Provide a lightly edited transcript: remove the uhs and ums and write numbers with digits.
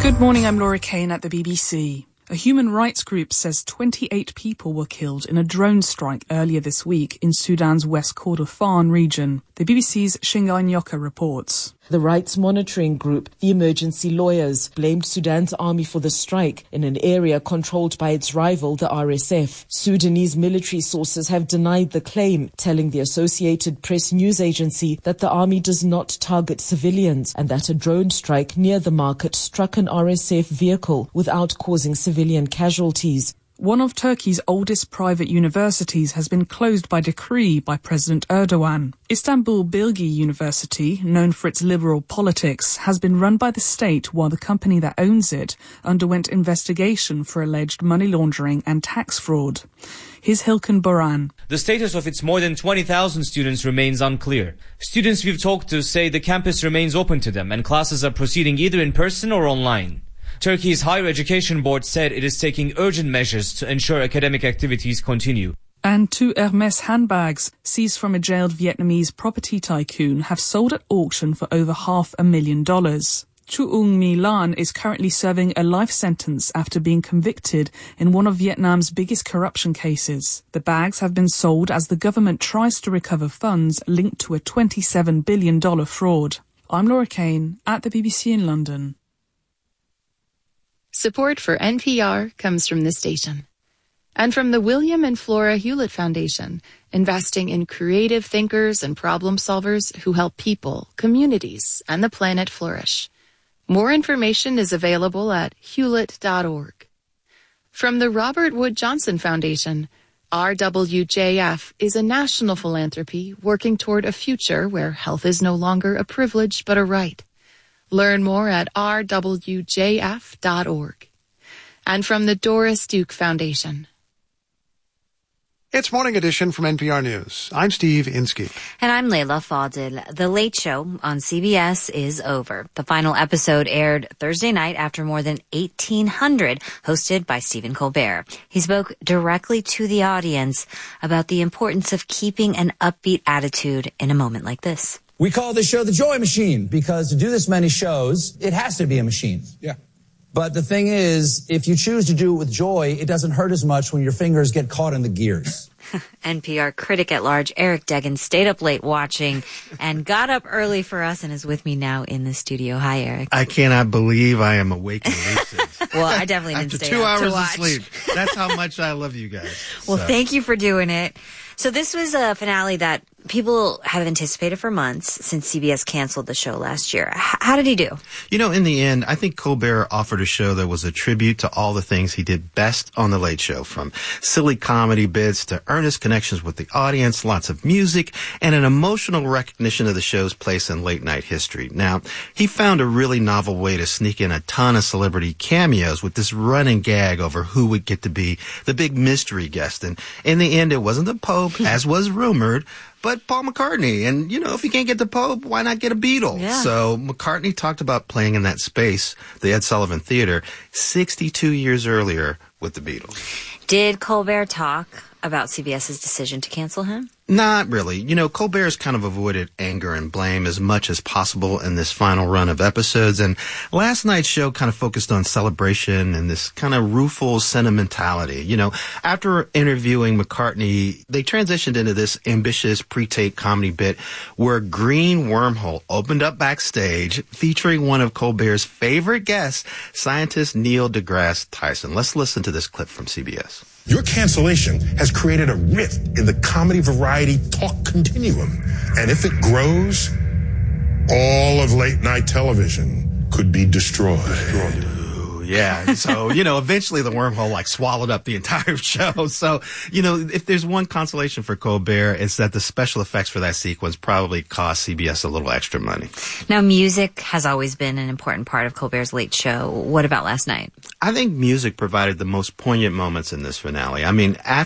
Good morning, I'm Laura Kane at the BBC. A human rights group says 28 people were killed in a drone strike earlier this week in Sudan's West Kordofan region. The BBC's Shingai Nyoka reports. The rights monitoring group, the Emergency Lawyers, blamed Sudan's army for the strike in an area controlled by its rival, the RSF. Sudanese military sources have denied the claim, telling the Associated Press news agency that the army does not target civilians and that a drone strike near the market struck an RSF vehicle without causing civilian casualties. One of Turkey's oldest private universities has been closed by decree by President Erdogan. Istanbul Bilgi University, known for its liberal politics, has been run by the state while the company that owns it underwent investigation for alleged money laundering and tax fraud. Here's Hilken Boran. The status of its more than 20,000 students remains unclear. Students we've talked to say the campus remains open to them and classes are proceeding either in person or online. Turkey's Higher Education Board said it is taking urgent measures to ensure academic activities continue. And 2 Hermes handbags, seized from a jailed Vietnamese property tycoon, have sold at auction for over $500,000. Chu Ung Mi Lan is currently serving a life sentence after being convicted in one of Vietnam's biggest corruption cases. The bags have been sold as the government tries to recover funds linked to a $27 billion fraud. I'm Laura Kane at the BBC in London. Support for NPR comes from this station. And from the William and Flora Hewlett Foundation, investing in creative thinkers and problem solvers who help people, communities, and the planet flourish. More information is available at hewlett.org. From the Robert Wood Johnson Foundation, RWJF is a national philanthropy working toward a future where health is no longer a privilege but a right. Learn more at rwjf.org. And from the Doris Duke Foundation. It's Morning Edition from NPR News. I'm Steve Inskeep. And I'm Layla Fadil. The Late Show on CBS is over. The final episode aired Thursday night after more than 1,800, hosted by Stephen Colbert. He spoke directly to the audience about the importance of keeping an upbeat attitude in a moment like this. We call this show the Joy Machine because to do this many shows, it has to be a machine. Yeah. But the thing is, if you choose to do it with joy, it doesn't hurt as much when your fingers get caught in the gears. NPR critic at large Eric Deggans stayed up late watching and got up early for us and is with me now in the studio. Hi, Eric. I cannot believe I am awake and lucid. Well, I definitely didn't After stay 2 up hours to of watch. sleep. That's how much I love you guys. Well, thank you for doing it. So this was a finale that people have anticipated for months since CBS canceled the show last year. How did he do? You know, in the end, I think Colbert offered a show that was a tribute to all the things he did best on The Late Show, from silly comedy bits to earnest connections with the audience, lots of music, and an emotional recognition of the show's place in late-night history. Now, he found a really novel way to sneak in a ton of celebrity cameos with this running gag over who would get to be the big mystery guest. And in the end, it wasn't the Pope, as was rumored, but Paul McCartney. And, you know, if you can't get the Pope, why not get a Beatle? Yeah. So McCartney talked about playing in that space, the Ed Sullivan Theater, 62 years earlier with the Beatles. Did Colbert talk about CBS's decision to cancel him? Not really. You know, Colbert's kind of avoided anger and blame as much as possible in this final run of episodes. And last night's show kind of focused on celebration and this kind of rueful sentimentality. You know, after interviewing McCartney, they transitioned into this ambitious pre-tape comedy bit where Green Wormhole opened up backstage featuring one of Colbert's favorite guests, scientist Neil deGrasse Tyson. Let's listen to this clip from CBS. Your cancellation has created a rift in the comedy variety talk continuum. And if it grows, all of late night television could be destroyed. Yeah. So, you know, eventually the wormhole like swallowed up the entire show. So, you know, if there's one consolation for Colbert, it's that the special effects for that sequence probably cost CBS a little extra money. Now, music has always been an important part of Colbert's Late Show. What about last night? I think music provided the most poignant moments in this finale. I mean,